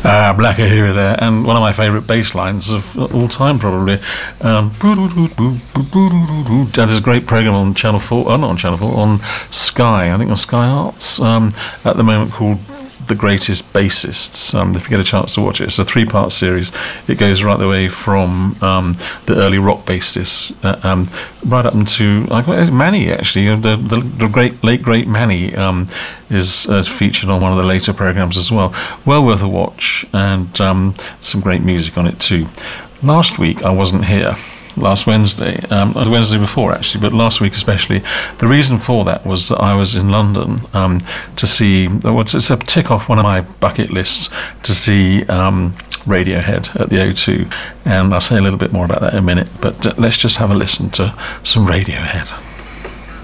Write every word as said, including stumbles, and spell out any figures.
Uh, Black Ahura there, and one of my favourite bass lines of all time, probably. Um, that is a great programme on Channel four, oh, not on Channel four, on Sky, I think on Sky Arts, um, at the moment, called The Greatest Bassists. Um, if you get a chance to watch it, it's a three-part series. It goes right the way from um, the early rock bassists, uh, um, right up into like Manny. Actually, the, the the great late great Manny um, is uh, featured on one of the later programs as well. Well worth a watch, and um, some great music on it too. Last week I wasn't here. Last Wednesday, um, the Wednesday before actually, but last week especially. The reason for that was that I was in London um, to see, what's it's a tick off one of my bucket lists, to see um, Radiohead at the O two, and I'll say a little bit more about that in a minute, but let's just have a listen to some Radiohead.